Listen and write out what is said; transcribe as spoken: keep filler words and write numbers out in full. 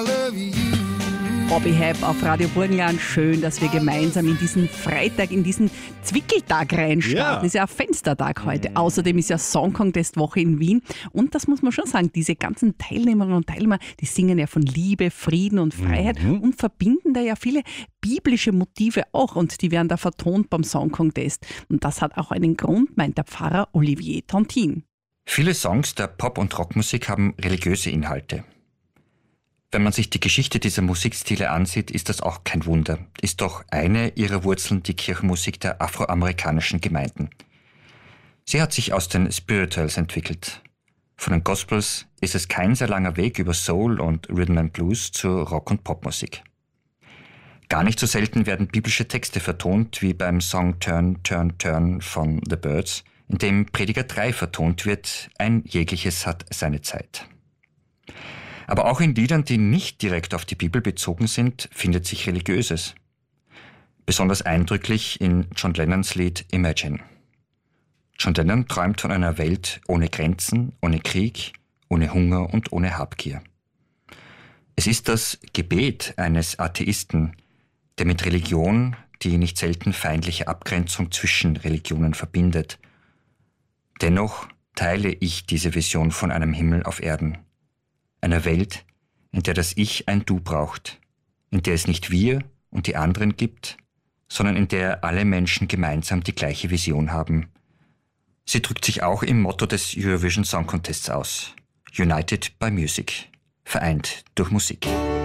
Bobby Hebb auf Radio Burgenland. Schön, dass wir gemeinsam in diesen Freitag, in diesen Zwickeltag reinstarten. Ja. Ist ja ein Fenstertag heute. Außerdem ist ja Song Contest Woche in Wien. Und das muss man schon sagen, diese ganzen Teilnehmerinnen und Teilnehmer, die singen ja von Liebe, Frieden und Freiheit Mhm. und verbinden da ja viele biblische Motive auch. Und die werden da vertont beim Song Contest. Und das hat auch einen Grund, meint der Pfarrer Olivier Tontin. Viele Songs der Pop- und Rockmusik haben religiöse Inhalte. Wenn man sich die Geschichte dieser Musikstile ansieht, ist das auch kein Wunder. Ist doch eine ihrer Wurzeln die Kirchenmusik der afroamerikanischen Gemeinden. Sie hat sich aus den Spirituals entwickelt. Von den Gospels ist es kein sehr langer Weg über Soul und Rhythm and Blues zur Rock- und Popmusik. Gar nicht so selten werden biblische Texte vertont, wie beim Song Turn, Turn, Turn von The Byrds, in dem Prediger drei vertont wird, ein jegliches hat seine Zeit. Aber auch in Liedern, die nicht direkt auf die Bibel bezogen sind, findet sich Religiöses. Besonders eindrücklich in John Lennons Lied Imagine. John Lennon träumt von einer Welt ohne Grenzen, ohne Krieg, ohne Hunger und ohne Habgier. Es ist das Gebet eines Atheisten, der mit Religion die nicht selten feindliche Abgrenzung zwischen Religionen verbindet. Dennoch teile ich diese Vision von einem Himmel auf Erden. Einer Welt, in der das Ich ein Du braucht, in der es nicht wir und die anderen gibt, sondern in der alle Menschen gemeinsam die gleiche Vision haben. Sie drückt sich auch im Motto des Eurovision Song Contests aus. United by Music. Vereint durch Musik.